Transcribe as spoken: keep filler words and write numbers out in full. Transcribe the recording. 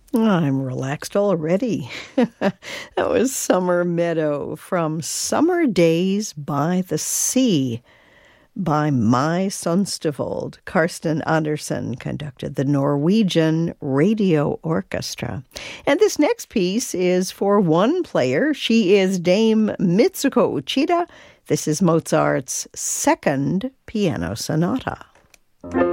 I'm relaxed already. That was Summer Meadow from Summer Days by the Sea by My Sonstevold. Karsten Andersen conducted the Norwegian Radio Orchestra. And this next piece is for one player. She is Dame Mitsuko Uchida. This is Mozart's Second Piano Sonata.